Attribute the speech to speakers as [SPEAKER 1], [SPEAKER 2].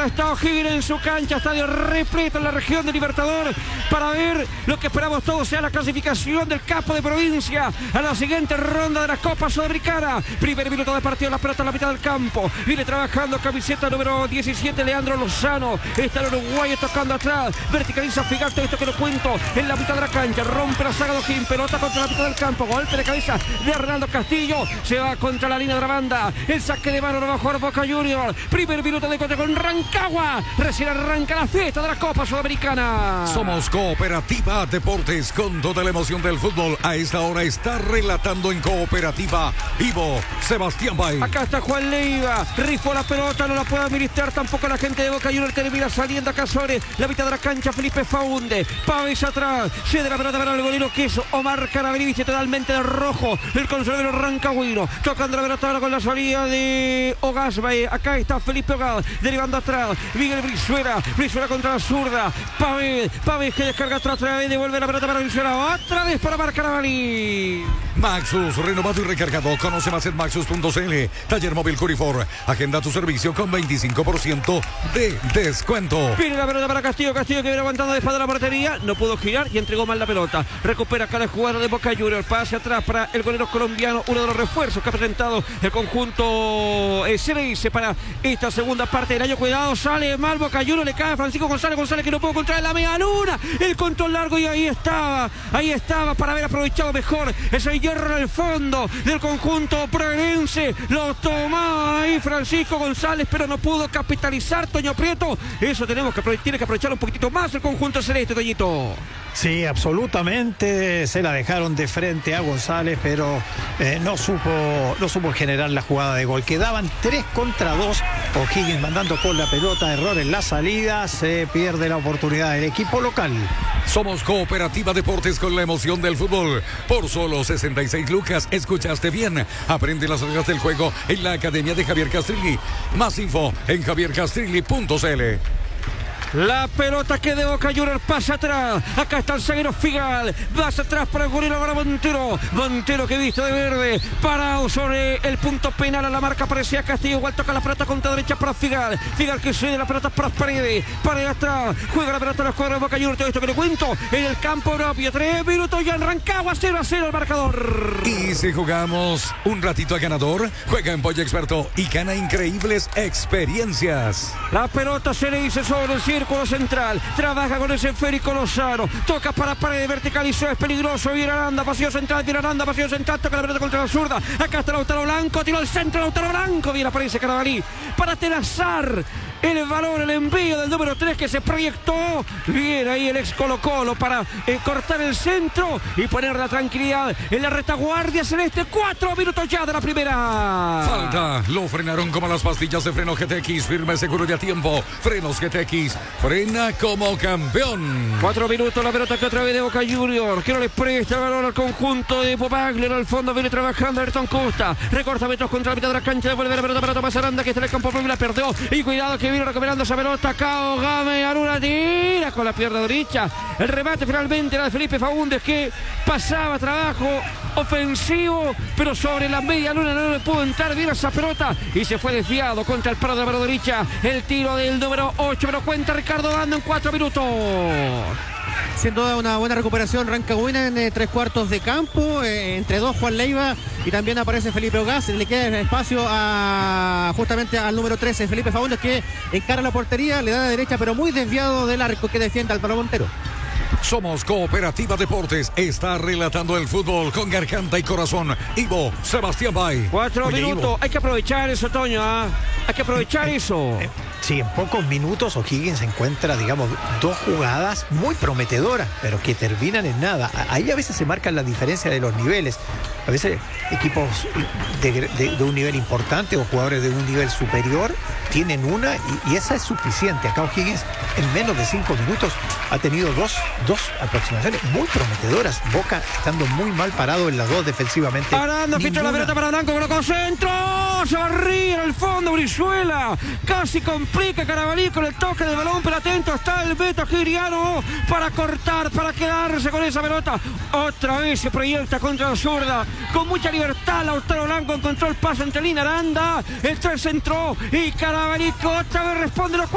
[SPEAKER 1] está O'Higgins en su cancha, estadio repleto en la región de Libertador, para ver lo que esperamos todos sea la clasificación del capo de provincia a la siguiente ronda de la Copa Sudamericana. Primer minuto de partido, la pelota en la mitad del campo, viene trabajando camiseta número 17 Leandro Lozano, está el uruguayo tocando atrás, verticaliza Figal, todo esto que lo cuento en la mitad de la cancha, rompe la saga de O'Higgins, pelota contra la mitad del campo, golpe de cabeza de Arnaldo Castillo, se va contra la línea de la banda, el saque de mano lo va a jugar Boca Juniors. Primer minuto de encuentro con Rancagua, recién arranca la fiesta de la Copa Sudamericana.
[SPEAKER 2] Somos Cooperativa Deportes, con toda la emoción del fútbol. A esta hora está relatando en Cooperativa Ivo Sebastián Bay.
[SPEAKER 1] Acá está Juan Leiva, rifó la pelota, no la puede administrar tampoco la gente de Boca Juniors, termina saliendo acá sobre la mitad de la cancha Felipe Faunde, Pávez atrás, cede la pelota para el golero que es Omar Carabalí, totalmente de rojo, el conservador rancagüino, tocando la pelota ahora con la salida de Ogasbay. Acá está Felipe Ogaz, derivando atrás, Miguel Brizuela contra la zurda, Pávez que descarga atrás, otra vez devuelve la pelota para Brizuela, otra vez para Omar Carabalí.
[SPEAKER 2] Maxus, renovado y recargado. Conoce más en maxus.cl. Taller móvil Curifor. Agenda tu servicio con 25% de descuento.
[SPEAKER 1] Viene la pelota para Castillo que viene aguantando de espalda la portería. No pudo girar y entregó mal la pelota. Recupera acá la jugada de Boca Juniors. Pase atrás para el golero colombiano. Uno de los refuerzos que ha presentado el conjunto Cereise para esta segunda parte del año. Cuidado, sale mal Boca Juniors. Le cae a Francisco González que no pudo contraer la media luna. El control largo y ahí estaba para haber aprovechado mejor ese hierro en el fondo del conjunto provenense. Lo tomaba ahí Francisco González, pero no pudo capitalizar Toño Prieto. Eso tiene que aprovechar un poquitito más el conjunto celeste, Toñito.
[SPEAKER 3] Sí, absolutamente, se la dejaron de frente a González, pero no supo generar la jugada de gol. Quedaban 3 contra 2, O'Higgins mandando con la pelota, error en la salida, se pierde la oportunidad del equipo local.
[SPEAKER 2] Somos Cooperativa Deportes, con la emoción del fútbol. Por solo 66 lucas, escuchaste bien. Aprende las reglas del juego en la Academia de Javier Castrilli. Más info en javiercastrilli.cl.
[SPEAKER 1] La pelota que de Boca Juniors pasa atrás. Acá está el zaguero Figal. Vas atrás para el golero ahora Montero que viste de verde. Parado sobre el punto penal a la marca. Parecía Castillo. Igual toca la pelota contra derecha para Figal. Figal que cede la pelota para Paredes. Paredes atrás. Juega la pelota a la escuadra de Boca Juniors. Todo esto que le cuento en el campo propio. 3 minutos ya en Rancagua. 0-0 el marcador.
[SPEAKER 2] Y si jugamos un ratito a ganador, juega en Pollo Experto y gana increíbles experiencias.
[SPEAKER 1] La pelota se le dice sobre el círculo central, trabaja con ese esférico Lozano, toca para Paredes, verticalizó, es peligroso, viene Aranda, pasillo central, toca la pelota contra la zurda, acá está Lautaro Blanco, tiró al centro Lautaro Blanco, viene aparece Carabalí, para Tenazar, el valor, el envío del número 3 que se proyectó, viene ahí el ex Colo-Colo para cortar el centro y poner la tranquilidad en la retaguardia celeste. 4 minutos ya de la primera.
[SPEAKER 2] Falta, lo frenaron como las pastillas de freno GTX, firme, seguro y a tiempo. Frenos GTX, frena como campeón.
[SPEAKER 1] 4 minutos, la pelota que otra vez de Boca Juniors, que no le presta el valor al conjunto de Popagler. Al fondo viene trabajando Ayrton Costa, recorta metros contra la mitad de la cancha, devuelve la pelota para Tomás Aranda, que está en el campo propio, la perdió, y cuidado que viene recuperando esa pelota. Cao Game Aruna tira con la pierna derecha. El remate finalmente era de Felipe Faúndez, que pasaba trabajo ofensivo, pero sobre la media luna no le pudo entrar bien esa pelota y se fue desviado contra el palo de la mano derecha. El tiro del número 8, pero cuenta Ricardo Dando en 4 minutos.
[SPEAKER 4] Sin duda una buena recuperación rancagüina en 3/4 de campo, entre 2 Juan Leiva y también aparece Felipe Ogaz. Le queda espacio justamente al número 13 Felipe Faúndez, que encara la portería, le da de derecha pero muy desviado del arco que defiende Álvaro Montero.
[SPEAKER 2] Somos Cooperativa Deportes, está relatando el fútbol con garganta y corazón Ivo Sebastián Bay.
[SPEAKER 1] 4 minutos, Ivo, hay que aprovechar eso, Toño, hay que aprovechar eso.
[SPEAKER 3] Sí, en pocos minutos O'Higgins encuentra, digamos, 2 jugadas muy prometedoras, pero que terminan en nada. Ahí a veces se marca la diferencia de los niveles. A veces equipos de un nivel importante o jugadores de un nivel superior tienen una y esa es suficiente. Acá O'Higgins en menos de 5 minutos ha tenido dos aproximaciones muy prometedoras. Boca estando muy mal parado en las 2 defensivamente.
[SPEAKER 1] Aranda filtra la pelota para Blanco, colocó centro, se va arriba en el fondo Brizuela, casi complica Carabalí con el toque del balón, pero atento está el Beto Giriano para cortar, para quedarse con esa pelota. Otra vez se proyecta contra la zurda, con mucha libertad. Lautaro Blanco encontró el paso entre Lina Aranda, el 3 centró y Carabalí otra vez responde los